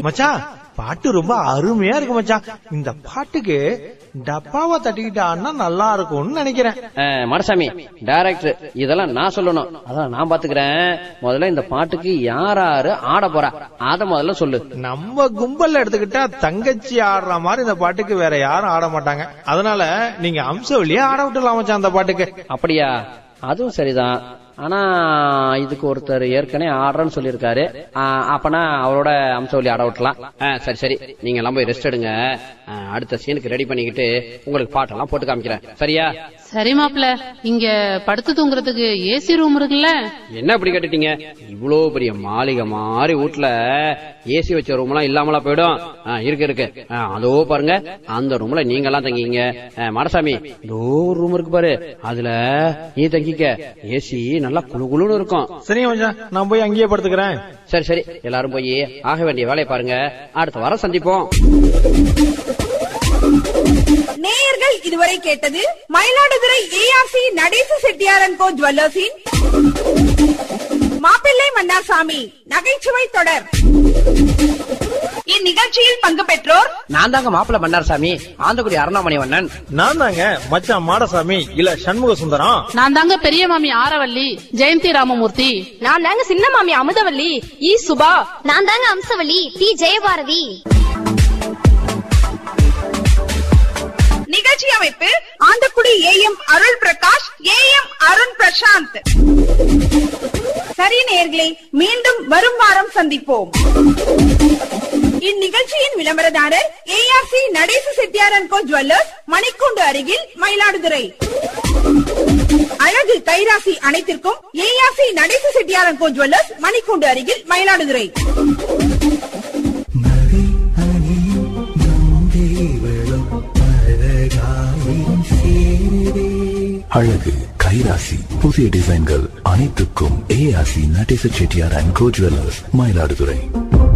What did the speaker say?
மச்சான் பாட்டு ரொம்ப அருமையா இருக்கு மச்சான். இந்த பாட்டுக்கு டப்பாவை தட்டிக்கிட்டான்னா நல்லா இருக்கும்னு நினைக்கிறேன். மடசாமி டைரக்டர் இதெல்லாம் நான் சொல்லணும், அதான் நான் பாத்துக்கிறேன். முதல்ல இந்த பாட்டுக்கு யாரு ஆட போறா அத முதல்ல சொல்லு. நம்ம கும்பல்ல எடுத்துக்கிட்டா தங்கச்சி ஆடுற மாதிரி இந்த பாட்டுக்கு வேற யாரும் ஆட மாட்டாங்க. அதனால நீங்க அம்சவழியா ஆட விட்டுலாம் மச்சான் அந்த பாட்டுக்கு. அப்படியா? அதுவும் சரிதான். ஆனா இதுக்கு ஒருத்தர் ஏற்கனவே ஆடுறன்னு சொல்லிருக்காரு. அப்பனா அவரோட அம்சவழி ஆட விட்டலாம். சரி சரி, நீங்க எல்லாம் போய் ரெஸ்ட் எடுங்க. அடுத்த சீனுக்கு ரெடி பண்ணிக்கிட்டு உங்களுக்கு பாட்டெல்லாம் போட்டு காமிக்கிறேன். சரியா? சரி மாப்ள. இங்க படுத்து தூங்குறதுக்கு ஏசி ரூம் இருக்குல்ல? என்ன இப்படி கேட்டுட்டீங்க? இவ்வளவு பெரிய மாளிகை மாதிரி வீட்டுல ஏசி வச்ச ரூம் எல்லாம் இல்லாமலா போயிடும்? இருக்கு இருக்கு. அதோ பாருங்க, அந்த ரூம்ல நீங்க எல்லாம் தங்கிங்க. மடசாமி இதோ ரூம் இருக்கு பாரு, அதுல நீ தங்கிக்க. ஏசி நல்லா குழு குழுன்னு இருக்கும். சரிங்க மச்சான், நான் போய் அங்கேயே படுத்துக்கிறேன். சரி சரி, எல்லாரும் போய் ஆக வேண்டிய வேலையை பாருங்க. அடுத்த வாரம் சந்திப்போம். நேயர்கள் இதுவரை கேட்டது மயிலாடுதுறை ஏஆர்சி நடேச செட்டியார் அண்ட் கோ ஜுவல்லர்ஸின் மாப்பிள்ளை மன்னார்சாமி நகைச்சுவை தொடர். இந்நிகழ்ச்சியில் பங்கு பெற்றோர் நான் தாங்க மாப்பிள்ளை மன்னார்சாமி, ஆந்தக்குடி அருணாமணி வண்ணன். நான் தாங்க மச்சான் மாடசாமி இல்ல சண்முக சுந்தரம். நான் தாங்க பெரிய மாமி ஆரவல்லி ஜெயந்தி ராமமூர்த்தி. நான் தாங்க சின்ன மாமி அமுதவல்லி ஈ சுபா. நான் தாங்க அம்சவல்லி டி ஜெயபாரதி. நிகழ்ச்சி அமைப்பு Anthakudi AM Arul Prakash, AM Arun Prashanth. சரி நேயர்களே, மீண்டும் வரும் வாரம் சந்திப்போம். இந்நிகழ்ச்சியின் விளம்பரதாரர் ARC Natesa Chettiar and go jewellers, மணிக்கூண்டு அருகில், மயிலாடுதுறை. அழகு கைராசி அனைத்திற்கும் ARC Natesa Chettiar and go jewellers, மணிக்கூண்டு அருகில், மயிலாடுதுறை. அழகு கைராசி புதிய டிசைன்கள் அனைத்துக்கும் ARC Natesa Chettiar and go jewellers, Mayiladuthurai.